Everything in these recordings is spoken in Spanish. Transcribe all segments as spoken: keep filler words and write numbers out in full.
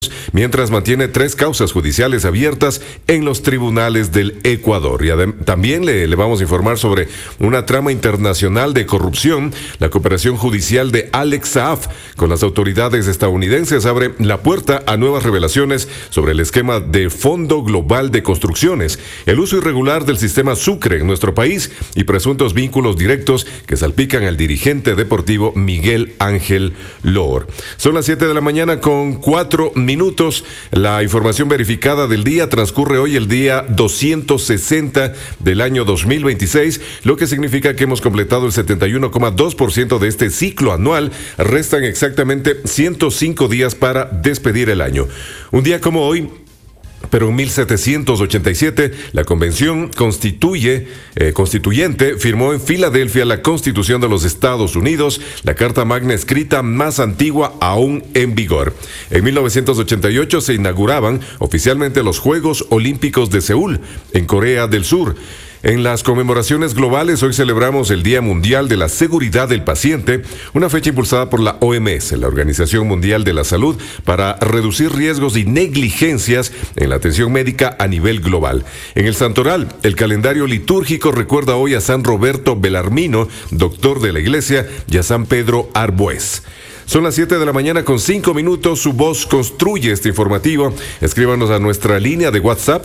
mientras mantiene tres causas judiciales abiertas en los tribunales del Ecuador. Y también le, le vamos a informar sobre una trama internacional de corrupción. La cooperación judicial de Alex Saab con las autoridades estadounidenses abre la puerta a nuevas revelaciones sobre el esquema de Fondo Global de Construcciones, el uso irregular del sistema Sucre en nuestro país y presuntos vínculos directos que salpican al dirigente deportivo Miguel Ángel Lor. Son las siete de la mañana con cuatro minutos. La información verificada del día: transcurre hoy el día doscientos sesenta del año dos mil veintiséis, lo que significa que hemos completado el setenta y uno coma dos por ciento de este ciclo anual. Restan exactamente ciento cinco días para despedir el año. Un día como hoy, pero en mil setecientos ochenta y siete, la Convención Constituye, eh, Constituyente firmó en Filadelfia la Constitución de los Estados Unidos, la Carta Magna escrita más antigua aún en vigor. En mil novecientos ochenta y ocho se inauguraban oficialmente los Juegos Olímpicos de Seúl, en Corea del Sur. En las conmemoraciones globales, hoy celebramos el Día Mundial de la Seguridad del Paciente, una fecha impulsada por la O M S, la Organización Mundial de la Salud, para reducir riesgos y negligencias en la atención médica a nivel global. En el Santoral, el calendario litúrgico recuerda hoy a San Roberto Belarmino, doctor de la Iglesia, y a San Pedro Arbues. Son las siete de la mañana con cinco minutos. Su voz construye este informativo. Escríbanos a nuestra línea de WhatsApp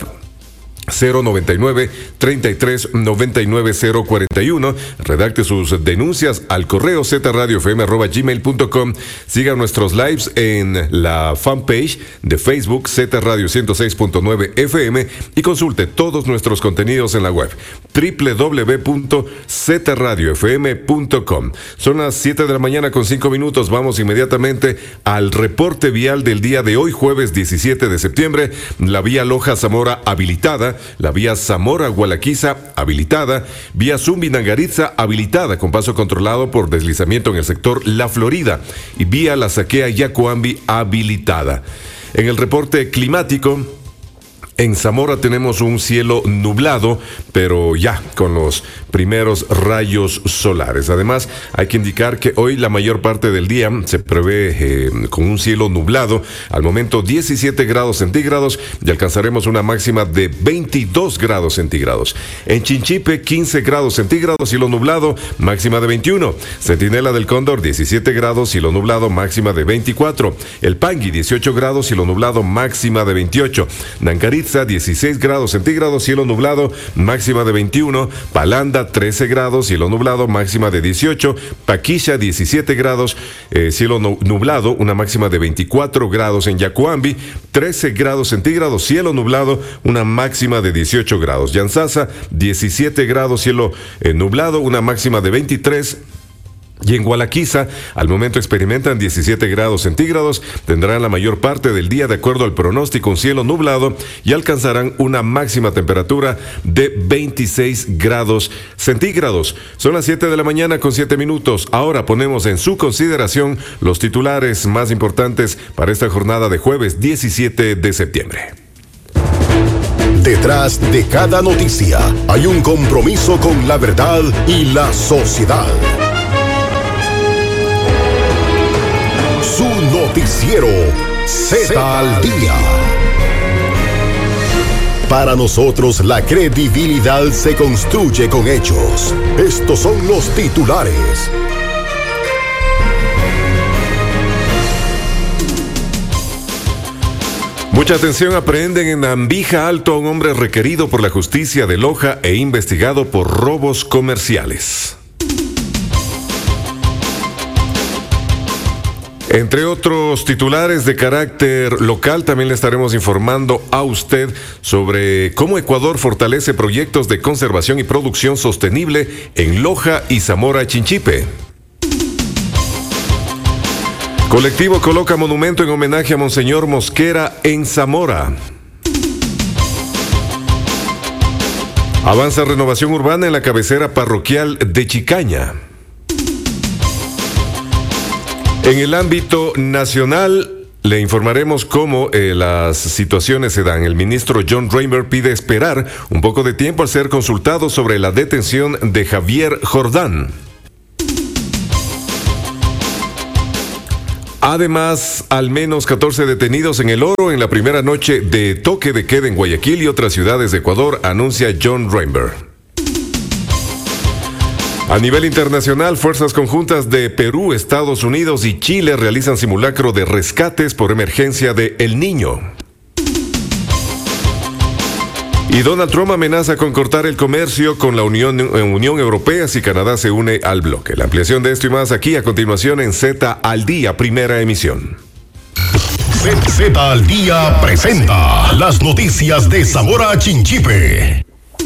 cero noventa y nueve, treinta y tres, noventa y nueve, cero cuarenta y uno. Redacte sus denuncias al correo z radio f m arroba gmail punto com. Siga nuestros lives en la fanpage de Facebook Z Radio ciento seis punto nueve F M y consulte todos nuestros contenidos en la web doble u doble u doble u punto z radio f m punto com. Son las siete de la mañana con cinco minutos. Vamos inmediatamente al reporte vial del día de hoy, jueves diecisiete de septiembre. La vía Loja-Zamora habilitada, la vía Zamora-Gualaquiza habilitada, vía Zumbi-Nangaritza habilitada con paso controlado por deslizamiento en el sector La Florida y vía La Saquea-Yacuambi habilitada. En el reporte climático, en Zamora tenemos un cielo nublado, pero ya con los primeros rayos solares. Además, hay que indicar que hoy la mayor parte del día se prevé eh, con un cielo nublado. Al momento diecisiete grados centígrados y alcanzaremos una máxima de veintidós grados centígrados. En Chinchipe, quince grados centígrados, cielo nublado, máxima de veintiuno. Centinela del Cóndor, diecisiete grados, cielo nublado, máxima de veinticuatro. El Pangui, dieciocho grados, cielo nublado, máxima de veintiocho. Nancaritza, dieciséis grados centígrados, cielo nublado, máxima de veintiuno. Palanda, trece grados, cielo nublado, máxima de dieciocho. Paquilla, diecisiete grados, eh, cielo nublado, una máxima de veinticuatro grados. En Yacuambi, trece grados centígrados, cielo nublado, una máxima de dieciocho grados. Yanzasa, diecisiete grados, cielo eh, nublado, una máxima de veintitrés. Y en Gualaquiza, al momento experimentan diecisiete grados centígrados, tendrán la mayor parte del día de acuerdo al pronóstico un cielo nublado y alcanzarán una máxima temperatura de veintiséis grados centígrados. Son las siete de la mañana con siete minutos. Ahora ponemos en su consideración los titulares más importantes para esta jornada de jueves diecisiete de septiembre. Detrás de cada noticia hay un compromiso con la verdad y la sociedad. Su noticiero Z al Día. Para nosotros la credibilidad se construye con hechos. Estos son los titulares. Mucha atención, aprehenden en Ambija Alto a un hombre requerido por la justicia de Loja e investigado por robos comerciales. Entre otros titulares de carácter local, también le estaremos informando a usted sobre cómo Ecuador fortalece proyectos de conservación y producción sostenible en Loja y Zamora Chinchipe. Colectivo coloca monumento en homenaje a Monseñor Mosquera en Zamora. Avanza renovación urbana en la cabecera parroquial de Chicaña. En el ámbito nacional, le informaremos cómo eh, las situaciones se dan. El ministro John Raymer pide esperar un poco de tiempo al ser consultado sobre la detención de Javier Jordán. Además, al menos catorce detenidos en El Oro en la primera noche de toque de queda en Guayaquil y otras ciudades de Ecuador, anuncia John Rainbow. A nivel internacional, fuerzas conjuntas de Perú, Estados Unidos y Chile realizan simulacro de rescates por emergencia de El Niño. Y Donald Trump amenaza con cortar el comercio con la Unión, Unión Europea si Canadá se une al bloque. La ampliación de esto y más aquí a continuación en Z al Día, primera emisión. Z al Día presenta las noticias de Zamora Chinchipe.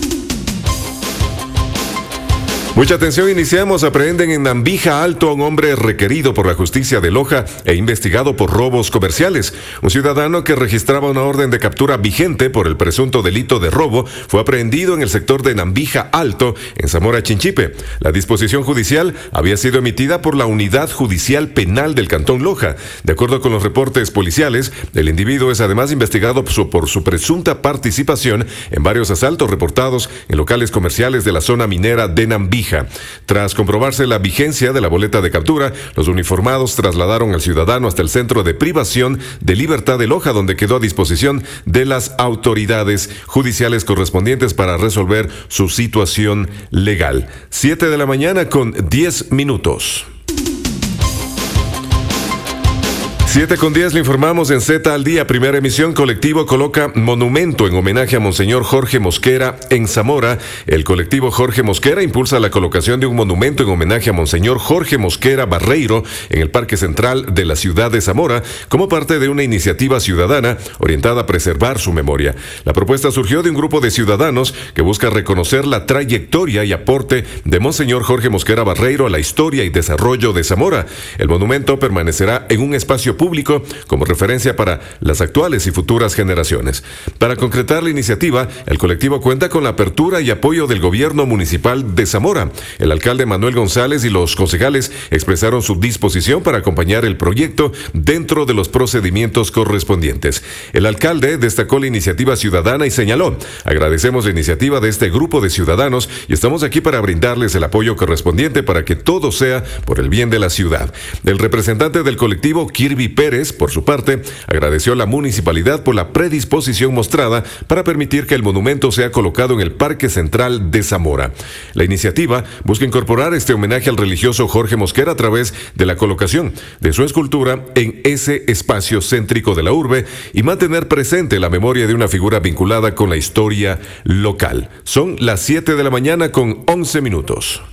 Mucha atención, iniciamos. Aprehenden en Nambija Alto a un hombre requerido por la justicia de Loja e investigado por robos comerciales. Un ciudadano que registraba una orden de captura vigente por el presunto delito de robo fue aprehendido en el sector de Nambija Alto, en Zamora Chinchipe. La disposición judicial había sido emitida por la Unidad Judicial Penal del Cantón Loja. De acuerdo con los reportes policiales, el individuo es además investigado por su, por su presunta participación en varios asaltos reportados en locales comerciales de la zona minera de Nambija. Tras comprobarse la vigencia de la boleta de captura, los uniformados trasladaron al ciudadano hasta el centro de privación de libertad de Loja, donde quedó a disposición de las autoridades judiciales correspondientes para resolver su situación legal. Siete de la mañana con diez minutos. siete con diez, le informamos en Z al Día, primera emisión. Colectivo coloca monumento en homenaje a Monseñor Jorge Mosquera en Zamora. El colectivo Jorge Mosquera impulsa la colocación de un monumento en homenaje a Monseñor Jorge Mosquera Barreiro en el Parque Central de la ciudad de Zamora, como parte de una iniciativa ciudadana orientada a preservar su memoria. La propuesta surgió de un grupo de ciudadanos que busca reconocer la trayectoria y aporte de Monseñor Jorge Mosquera Barreiro a la historia y desarrollo de Zamora. El monumento permanecerá en un espacio público como referencia para las actuales y futuras generaciones. Para concretar la iniciativa, el colectivo cuenta con la apertura y apoyo del gobierno municipal de Zamora. El alcalde Manuel González y los concejales expresaron su disposición para acompañar el proyecto dentro de los procedimientos correspondientes. El alcalde destacó la iniciativa ciudadana y señaló: agradecemos la iniciativa de este grupo de ciudadanos y estamos aquí para brindarles el apoyo correspondiente para que todo sea por el bien de la ciudad. El representante del colectivo, Kirby Pérez, por su parte, agradeció a la municipalidad por la predisposición mostrada para permitir que el monumento sea colocado en el Parque Central de Zamora. La iniciativa busca incorporar este homenaje al religioso Jorge Mosquera a través de la colocación de su escultura en ese espacio céntrico de la urbe y mantener presente la memoria de una figura vinculada con la historia local. Son las siete de la mañana con once minutos.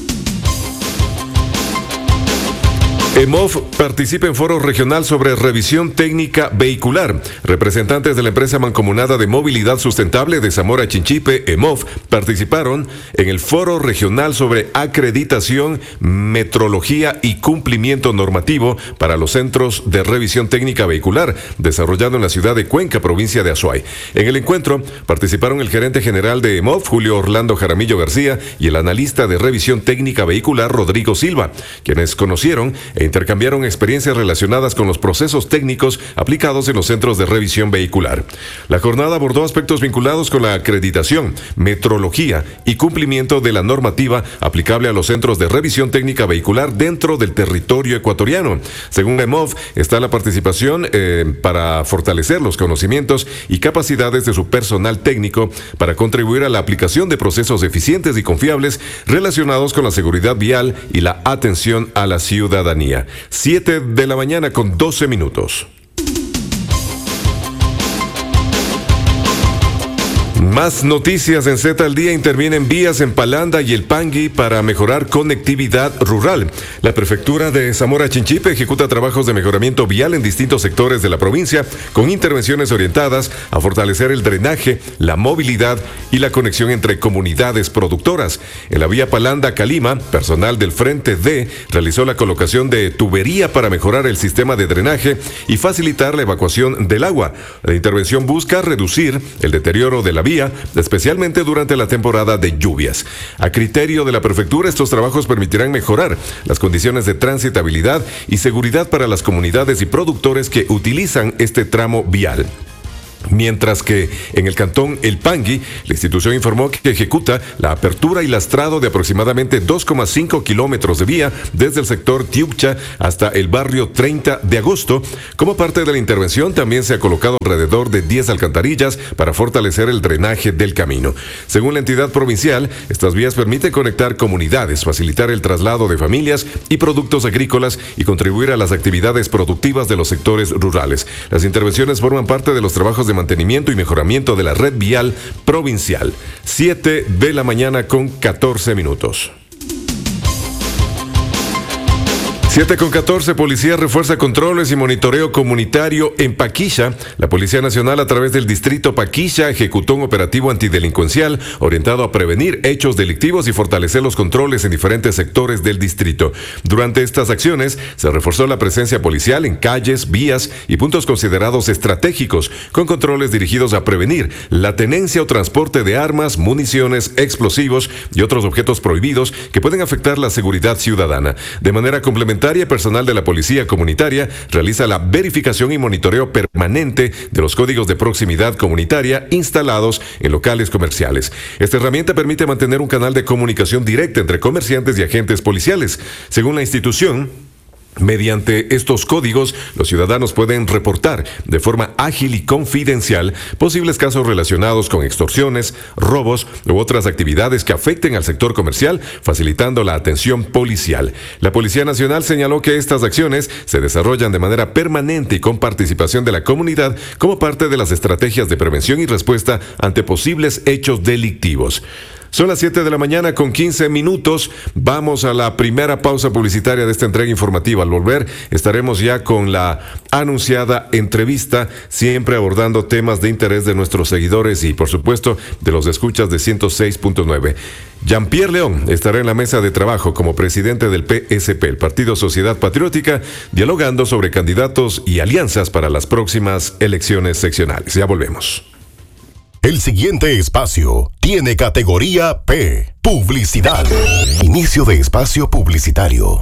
EMOF participa en foro regional sobre revisión técnica vehicular. Representantes de la empresa mancomunada de movilidad sustentable de Zamora Chinchipe, EMOF, participaron en el foro regional sobre acreditación, metrología y cumplimiento normativo para los centros de revisión técnica vehicular, desarrollado en la ciudad de Cuenca, provincia de Azuay. En el encuentro participaron el gerente general de EMOF, Julio Orlando Jaramillo García, y el analista de revisión técnica vehicular, Rodrigo Silva, quienes conocieron e intercambiaron experiencias relacionadas con los procesos técnicos aplicados en los centros de revisión vehicular. La jornada abordó aspectos vinculados con la acreditación, metrología y cumplimiento de la normativa aplicable a los centros de revisión técnica vehicular dentro del territorio ecuatoriano. Según la EMOF, está la participación eh, para fortalecer los conocimientos y capacidades de su personal técnico para contribuir a la aplicación de procesos eficientes y confiables relacionados con la seguridad vial y la atención a la ciudadanía. siete de la mañana con doce minutos. Más noticias en Z al Día. Intervienen vías en Palanda y El Pangui para mejorar conectividad rural. La prefectura de Zamora Chinchipe ejecuta trabajos de mejoramiento vial en distintos sectores de la provincia, con intervenciones orientadas a fortalecer el drenaje, la movilidad y la conexión entre comunidades productoras. En la vía Palanda-Calima, personal del Frente D realizó la colocación de tubería para mejorar el sistema de drenaje y facilitar la evacuación del agua. La intervención busca reducir el deterioro de la vía, especialmente durante la temporada de lluvias. A criterio de la prefectura, estos trabajos permitirán mejorar las condiciones de transitabilidad y seguridad para las comunidades y productores que utilizan este tramo vial. Mientras que en el cantón El Pangui, la institución informó que ejecuta la apertura y lastrado de aproximadamente dos coma cinco kilómetros de vía desde el sector Tiucha hasta el barrio treinta de agosto. Como parte de la intervención, también se ha colocado alrededor de diez alcantarillas para fortalecer el drenaje del camino. Según la entidad provincial, estas vías permiten conectar comunidades, facilitar el traslado de familias y productos agrícolas y contribuir a las actividades productivas de los sectores rurales. Las intervenciones forman parte de los trabajos de mantenimiento y mejoramiento de la red vial provincial. siete de la mañana con catorce minutos. siete con catorce, policía refuerza controles y monitoreo comunitario en Paquilla. La Policía Nacional, a través del distrito Paquilla, ejecutó un operativo antidelincuencial orientado a prevenir hechos delictivos y fortalecer los controles en diferentes sectores del distrito. Durante estas acciones, se reforzó la presencia policial en calles, vías y puntos considerados estratégicos, con controles dirigidos a prevenir la tenencia o transporte de armas, municiones, explosivos y otros objetos prohibidos que pueden afectar la seguridad ciudadana. De manera complementaria, personal de la Policía Comunitaria realiza la verificación y monitoreo permanente de los códigos de proximidad comunitaria instalados en locales comerciales. Esta herramienta permite mantener un canal de comunicación directa entre comerciantes y agentes policiales. Según la institución, mediante estos códigos, los ciudadanos pueden reportar de forma ágil y confidencial posibles casos relacionados con extorsiones, robos u otras actividades que afecten al sector comercial, facilitando la atención policial. La Policía Nacional señaló que estas acciones se desarrollan de manera permanente y con participación de la comunidad como parte de las estrategias de prevención y respuesta ante posibles hechos delictivos. Son las siete de la mañana con quince minutos. Vamos a la primera pausa publicitaria de esta entrega informativa. Al volver, estaremos ya con la anunciada entrevista, siempre abordando temas de interés de nuestros seguidores y, por supuesto, de los escuchas de ciento seis punto nueve. Jean-Pierre León estará en la mesa de trabajo como presidente del P S P, el Partido Sociedad Patriótica, dialogando sobre candidatos y alianzas para las próximas elecciones seccionales. Ya volvemos. El siguiente espacio tiene categoría P, publicidad. Inicio de espacio publicitario.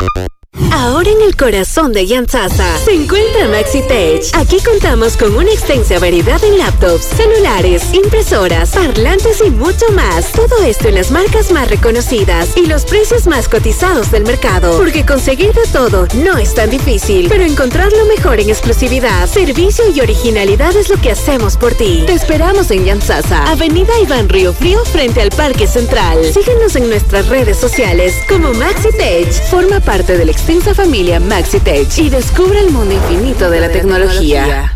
Ahora en el corazón de Yantasa se encuentra MaxiTech. Aquí contamos con una extensa variedad en laptops, celulares, impresoras, parlantes y mucho más. Todo esto en las marcas más reconocidas y los precios más cotizados del mercado. Porque conseguir de todo no es tan difícil, pero encontrar lo mejor en exclusividad, servicio y originalidad es lo que hacemos por ti. Te esperamos en Yantasa, Avenida Iván Río Frío, frente al Parque Central. Síguenos en nuestras redes sociales como MaxiTech. Forma parte del extensa familia MaxiTech y descubre el mundo infinito de la tecnología.